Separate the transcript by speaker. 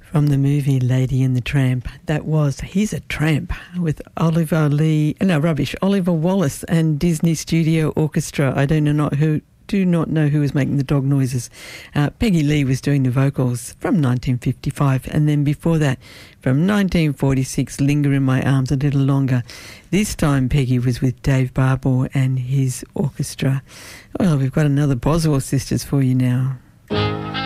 Speaker 1: From the movie Lady and the Tramp. That was He's a Tramp with Oliver Wallace and Disney Studio Orchestra. I do not know who was making the dog noises. Peggy Lee was doing the vocals from 1955, and then before that, from 1946, Linger in My Arms a Little Longer. This time Peggy was with Dave Barbour and his orchestra. Well, we've got another Boswell Sisters for you now.